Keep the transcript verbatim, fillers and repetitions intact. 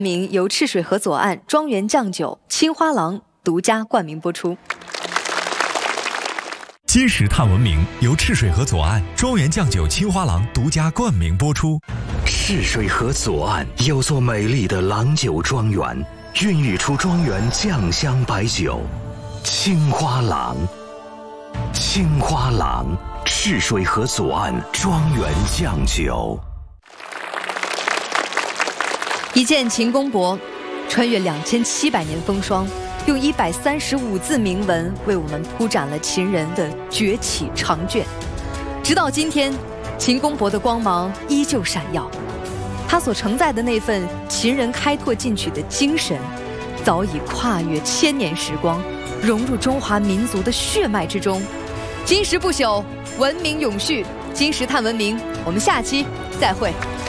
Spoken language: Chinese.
名由赤水河左岸庄园酱酒青花郎独家冠名播出。 金石炭文明由赤水河左岸庄园酱酒青花郎独家冠名播出。 赤水河左岸有座美丽的郎酒庄园，孕育出庄园酱香白酒青花郎。青花郎，赤水河左岸庄园酱酒。 一件秦公帛，穿越两千七百年风霜，用一百三十五字铭文为我们铺展了秦人的崛起长卷。直到今天，秦公帛的光芒依旧闪耀，它所承载的那份秦人开拓进取的精神，早已跨越千年时光，融入中华民族的血脉之中。金石不朽，文明永续，金石炭文明，我们下期再会。